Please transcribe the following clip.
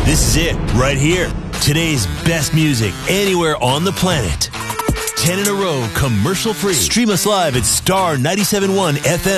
This is it, right here. Today's best music anywhere on the planet. 10 in a row, commercial free. Stream us live at Star 97.1 FM.